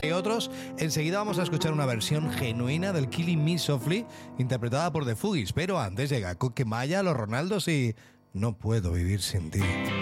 y otros. Enseguida vamos a escuchar una versión genuina del Killing Me Softly, interpretada por The Fugees. Pero antes llega Coque Maya, Los Ronaldos y No puedo vivir sin ti.